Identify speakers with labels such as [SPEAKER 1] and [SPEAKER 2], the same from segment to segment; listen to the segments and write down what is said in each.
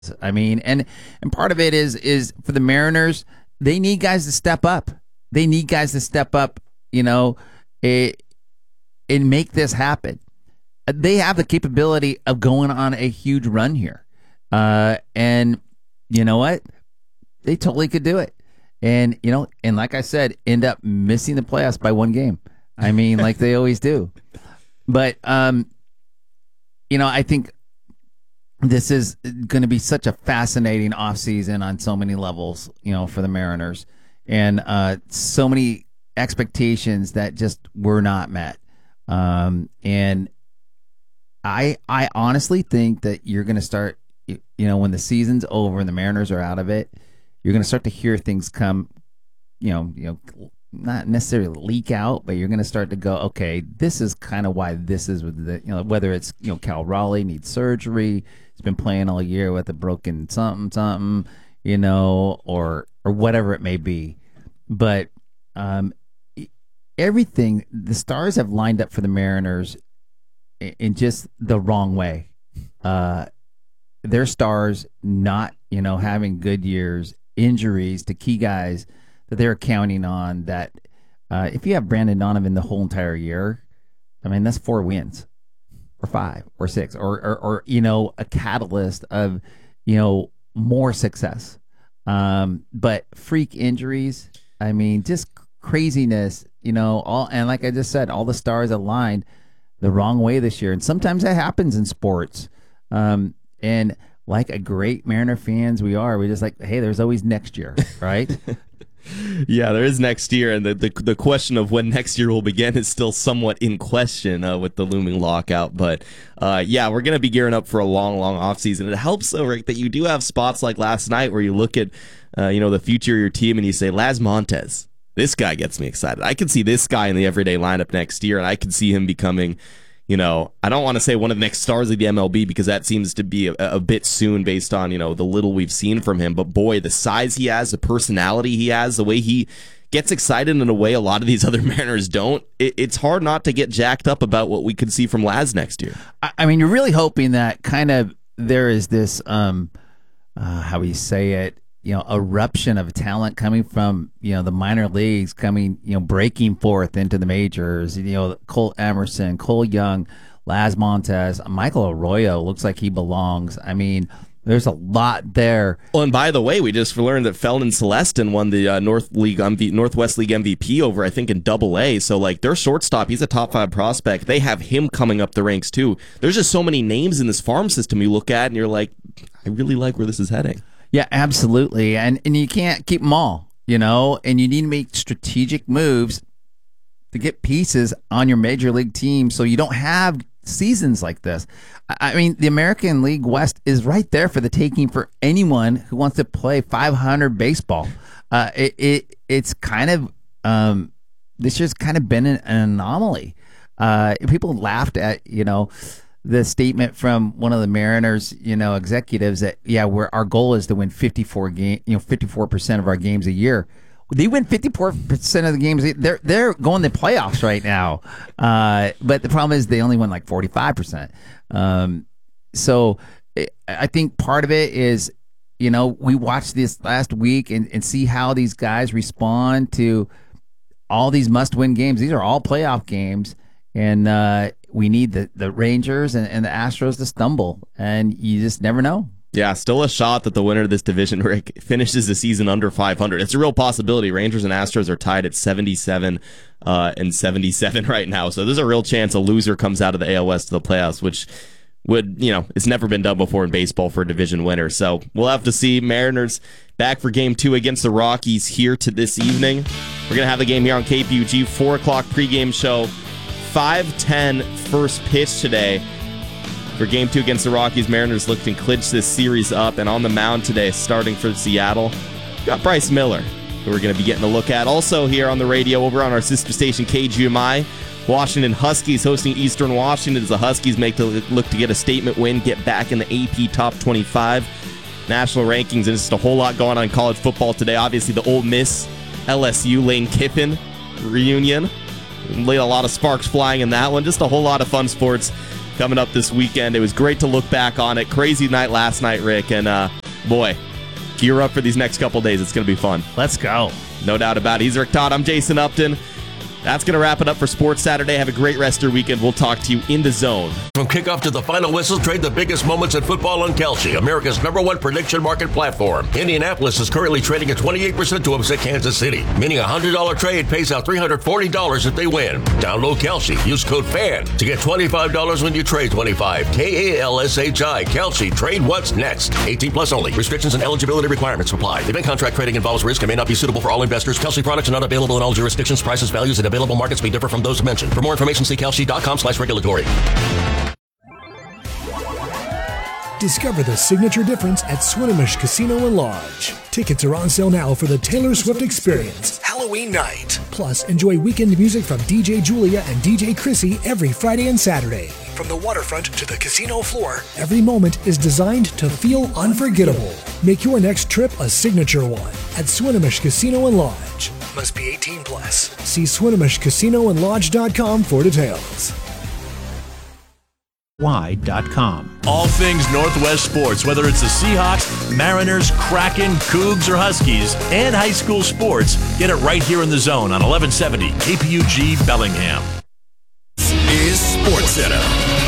[SPEAKER 1] I mean, and part of it is for the Mariners, they need guys to step up. They need guys to step up, and make this happen. They have the capability of going on a huge run here. And you know what? They totally could do it. And, and like I said, end up missing the playoffs by one game. I mean, like they always do. But, I think this is going to be such a fascinating offseason on so many levels, for the Mariners. And so many expectations that just were not met. And I honestly think that you're going to start, when the season's over and the Mariners are out of it, you're going to start to hear things come, not necessarily leak out, but you're going to start to go, okay, this is kind of why this is with the, whether it's, Cal Raleigh needs surgery, he's been playing all year with a broken something, or whatever it may be. But everything, the stars have lined up for the Mariners in just the wrong way. Their stars not, having good years, injuries to key guys that they're counting on. That if you have Brandon Donovan the whole entire year, I mean, that's 4 wins or 5 or 6 or a catalyst of, more success. But freak injuries, I mean, just craziness, and like I just said, all the stars aligned the wrong way this year. And sometimes that happens in sports. And like a great Mariner fans we're just like, hey, there's always next year, right?
[SPEAKER 2] Yeah, there is next year, and the question of when next year will begin is still somewhat in question with the looming lockout. But yeah, we're going to be gearing up for a long, long offseason. It helps, though, Rick, that you do have spots like last night where you look at the future of your team and you say, Laz Montes, this guy gets me excited. I can see this guy in the everyday lineup next year, and I can see him becoming, I don't want to say one of the next stars of the MLB because that seems to be a bit soon based on, the little we've seen from him. But boy, the size he has, the personality he has, the way he gets excited in a way a lot of these other Mariners don't, it's hard not to get jacked up about what we could see from Laz next year.
[SPEAKER 1] I mean, you're really hoping that kind of there is this, how we say it, eruption of talent coming from, the minor leagues coming, breaking forth into the majors, Cole Emerson, Cole Young, Laz Montes, Michael Arroyo looks like he belongs. I mean, there's a lot there.
[SPEAKER 2] Well, and by the way, we just learned that Felton Celestin won the Northwest League MVP over, I think, in Double-A. So, like, their shortstop, he's a top 5 prospect. They have him coming up the ranks, too. There's just so many names in this farm system you look at, and you're like, I really like where this is heading.
[SPEAKER 1] Yeah, absolutely. And you can't keep them all, and you need to make strategic moves to get pieces on your major league team so you don't have seasons like this. I mean, the American League West is right there for the taking for anyone who wants to play 500 baseball. It's kind of, this year's kind of been an anomaly. People laughed at, the statement from one of the Mariners, executives that, our goal is to win 54% of our games a year. They win 54% of the games. They're going to playoffs right now. But the problem is they only win like 45%. So I think part of it is, we watched this last week and see how these guys respond to all these must-win games. These are all playoff games. And we need the Rangers and the Astros to stumble, and you just never know.
[SPEAKER 2] Yeah, still a shot that the winner of this division, Rick, finishes the season under 500. It's a real possibility. Rangers and Astros are tied at 77 and 77 right now, so there's a real chance a loser comes out of the AL West to the playoffs, which would, it's never been done before in baseball for a division winner. So we'll have to see. Mariners back for Game 2 against the Rockies here to this evening. We're going to have the game here on KPUG, 4 o'clock pregame show. 5:10 first pitch today for Game 2 against the Rockies. Mariners looking to clinch this series up, and on the mound today, starting for Seattle, got Bryce Miller, who we're going to be getting a look at. Also here on the radio, over on our sister station KGMI, Washington Huskies hosting Eastern Washington as the Huskies look to get a statement win, get back in the AP Top 25 national rankings, and just a whole lot going on in college football today. Obviously, the Ole Miss LSU Lane Kiffin reunion. A lot of sparks flying in that one. Just a whole lot of fun sports coming up this weekend. It was great to look back on it. Crazy night last night, Rick, and boy, gear up for these next couple days. It's going to be fun.
[SPEAKER 1] Let's go.
[SPEAKER 2] No doubt about it. He's Rick Todd. I'm Jason Upton. That's going to wrap it up for Sports Saturday. Have a great rest of your weekend. We'll talk to you in the zone.
[SPEAKER 3] From kickoff to the final whistle, trade the biggest moments in football on Kalshi, America's #1 prediction market platform. Indianapolis is currently trading at 28% to upset Kansas City, meaning a $100 trade pays out $340 if they win. Download Kalshi. Use code FAN to get $25 when you trade 25. KALSHI. Kalshi. Trade what's next. 18 plus only. Restrictions and eligibility requirements apply. Event contract trading involves risk and may not be suitable for all investors. Kalshi products are not available in all jurisdictions. Prices, values, and available markets may differ from those mentioned. For more information, see kalshi.com/regulatory.
[SPEAKER 4] Discover the signature difference at Swinomish Casino and Lodge. Tickets are on sale now for the Taylor Swift Experience, Halloween night. Plus, enjoy weekend music from DJ Julia and DJ Chrissy every Friday and Saturday. From the waterfront to the casino floor, every moment is designed to feel unforgettable. Make your next trip a signature one at Swinomish Casino and Lodge. Must be 18 plus. See SwinomishCasinoandLodge.com for details.
[SPEAKER 5] Y.com.
[SPEAKER 6] All things Northwest sports, whether it's the Seahawks, Mariners, Kraken, Cougs, or Huskies, and high school sports, get it right here in the zone on 1170 KPUG Bellingham.
[SPEAKER 3] This is SportsCenter.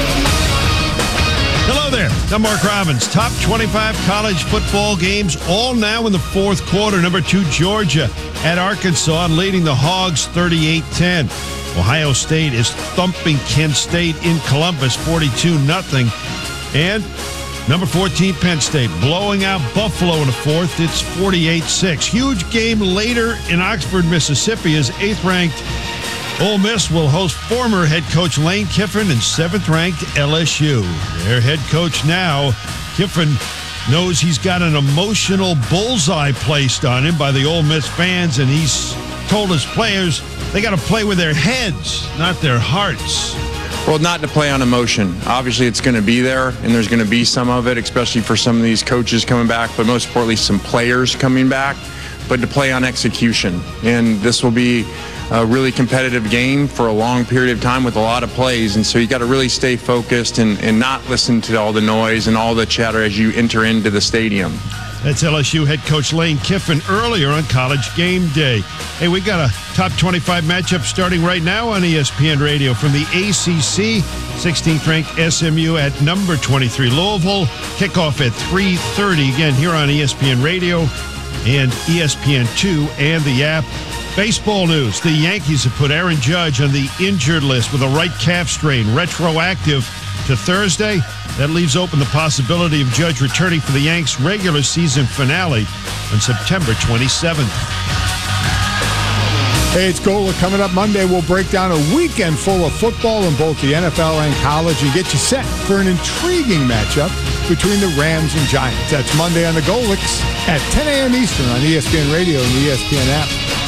[SPEAKER 7] Hello there. I'm Mark Robbins. Top 25 college football games all now in the fourth quarter. Number 2, Georgia at Arkansas, leading the Hogs 38-10. Ohio State is thumping Kent State in Columbus 42-0. And number 14, Penn State, blowing out Buffalo in the fourth. It's 48-6. Huge game later in Oxford, Mississippi, as 8th-ranked Ole Miss will host former head coach Lane Kiffin and 7th-ranked LSU. Their head coach now, Kiffin, knows he's got an emotional bullseye placed on him by the Ole Miss fans, and he's told his players they got to play with their heads, not their hearts.
[SPEAKER 8] Well, not to play on emotion. Obviously, it's going to be there, and there's going to be some of it, especially for some of these coaches coming back, but most importantly, some players coming back, but to play on execution. And this will be a really competitive game for a long period of time with a lot of plays, and so you got to really stay focused and not listen to all the noise and all the chatter as you enter into the stadium.
[SPEAKER 7] That's LSU head coach Lane Kiffin earlier on College Game Day. Hey, we got a top 25 matchup starting right now on ESPN Radio from the ACC. 16th ranked SMU at number 23 Louisville. Kickoff at 3:30 again here on ESPN Radio and ESPN2 and the app. Baseball news. The Yankees have put Aaron Judge on the injured list with a right calf strain, retroactive to Thursday. That leaves open the possibility of Judge returning for the Yanks' regular season finale on September 27th.
[SPEAKER 9] Hey, it's Gola. Coming up Monday, we'll break down a weekend full of football in both the NFL and college and get you set for an intriguing matchup between the Rams and Giants. That's Monday on the Golix at 10 a.m. Eastern on ESPN Radio and the ESPN app.